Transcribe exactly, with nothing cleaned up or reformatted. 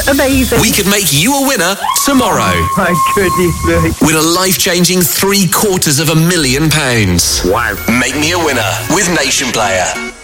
Amazing. We could make you a winner tomorrow. My goodness me. Win a life-changing three quarters of a million pounds. Wow. Make me a winner with Nation Player.